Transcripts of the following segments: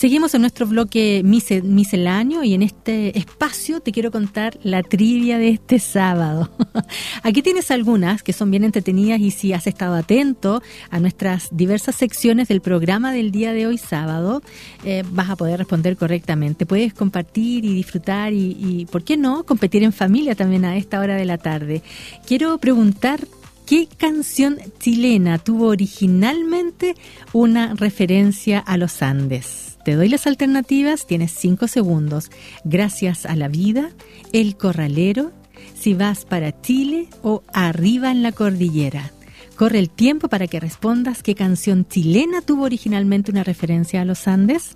Seguimos en nuestro bloque misceláneo y en este espacio te quiero contar la trivia de este sábado. Aquí tienes algunas que son bien entretenidas y si has estado atento a nuestras diversas secciones del programa del día de hoy sábado, vas a poder responder correctamente. Puedes compartir y disfrutar y ¿por qué no? Competir en familia también a esta hora de la tarde. Quiero preguntar, ¿qué canción chilena tuvo originalmente una referencia a los Andes? Te doy las alternativas, tienes 5 segundos. Gracias a la vida, El Corralero, Si vas para Chile o Arriba en la Cordillera. Corre el tiempo para que respondas qué canción chilena tuvo originalmente una referencia a los Andes.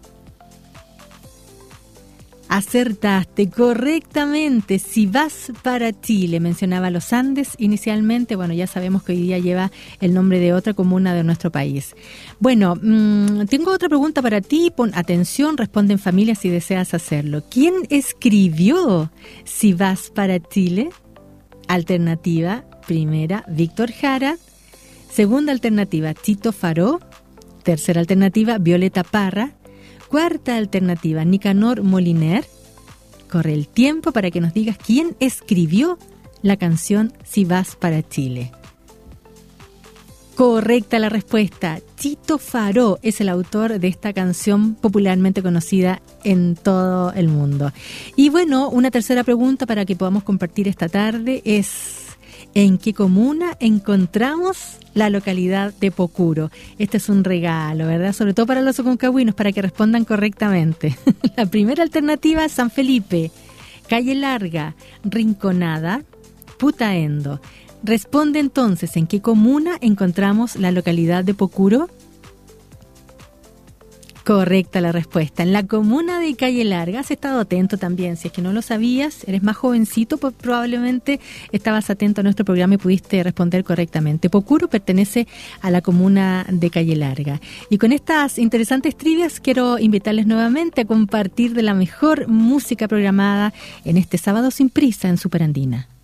Acertaste correctamente. Si vas para Chile, mencionaba los Andes inicialmente. Bueno, ya sabemos que hoy día lleva el nombre de otra comuna de nuestro país. Bueno, tengo otra pregunta para ti. Pon atención, responde en familia si deseas hacerlo. ¿Quién escribió Si vas para Chile? Alternativa primera, Víctor Jara. Segunda alternativa, Tito Faró. Tercera alternativa, Violeta Parra. Cuarta alternativa, Nicanor Moliner. Corre el tiempo para que nos digas quién escribió la canción Si vas para Chile. Correcta la respuesta. Tito Faró es el autor de esta canción popularmente conocida en todo el mundo. Y bueno, una tercera pregunta para que podamos compartir esta tarde es: ¿en qué comuna encontramos la localidad de Pocuro? Este es un regalo, ¿verdad? Sobre todo para los oconcahuinos, para que respondan correctamente. La primera alternativa es San Felipe, Calle Larga, Rinconada, Putaendo. Responde entonces, ¿en qué comuna encontramos la localidad de Pocuro? Correcta la respuesta. En la comuna de Calle Larga. Has estado atento también. Si es que no lo sabías, eres más jovencito, pues probablemente estabas atento a nuestro programa y pudiste responder correctamente. Pocuro pertenece a la comuna de Calle Larga. Y con estas interesantes trivias quiero invitarles nuevamente a compartir de la mejor música programada en este sábado sin prisa en Superandina.